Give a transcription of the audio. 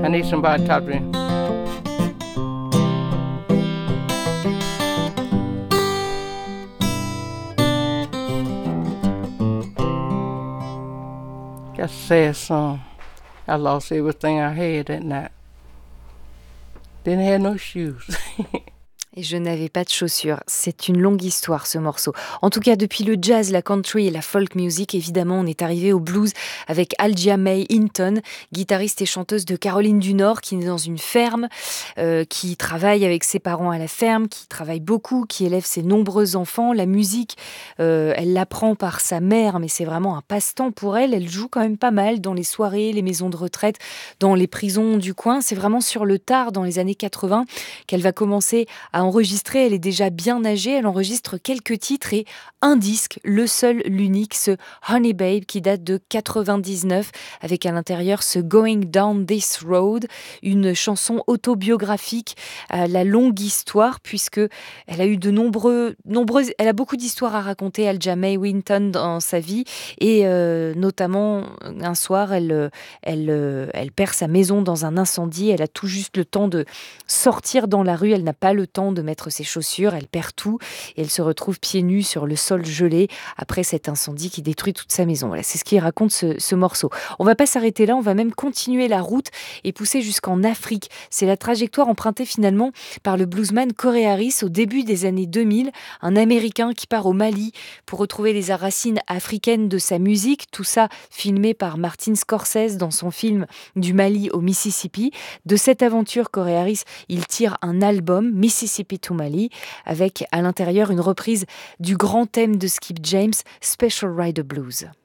need somebody to talk to me. That's a sad song. I lost everything I had that night. Didn't have no shoes. Et je n'avais pas de chaussures. C'est une longue histoire, ce morceau. En tout cas, depuis le jazz, la country et la folk music, évidemment, on est arrivé au blues avec Algia May Hinton, guitariste et chanteuse de Caroline du Nord, qui est dans une ferme, qui travaille avec ses parents à la ferme, qui travaille beaucoup, qui élève ses nombreux enfants. La musique, elle l'apprend par sa mère, mais c'est vraiment un passe-temps pour elle. Elle joue quand même pas mal dans les soirées, les maisons de retraite, dans les prisons du coin. C'est vraiment sur le tard, dans les années 80, qu'elle va commencer à enregistrer. Elle est déjà bien âgée, elle enregistre quelques titres et un disque, le seul, l'unique, ce Honey Babe qui date de 99, avec à l'intérieur ce Going Down This Road, une chanson autobiographique à la longue histoire, puisque elle a eu elle a beaucoup d'histoires à raconter, Algia May Hinton, dans sa vie, et notamment un soir, elle perd sa maison dans un incendie. Elle a tout juste le temps de sortir dans la rue, elle n'a pas le temps de mettre ses chaussures, elle perd tout et elle se retrouve pieds nus sur le sol gelé après cet incendie qui détruit toute sa maison. Voilà, c'est ce qu'il raconte ce morceau. On va pas s'arrêter là, on va même continuer la route et pousser jusqu'en Afrique. C'est la trajectoire empruntée finalement par le bluesman Corey Harris au début des années 2000, un Américain qui part au Mali pour retrouver les racines africaines de sa musique, tout ça filmé par Martin Scorsese dans son film Du Mali au Mississippi. De cette aventure, Corey Harris, il tire un album, Mississippi to Mali, avec à l'intérieur une reprise du grand thème de Skip James, Special Rider Blues.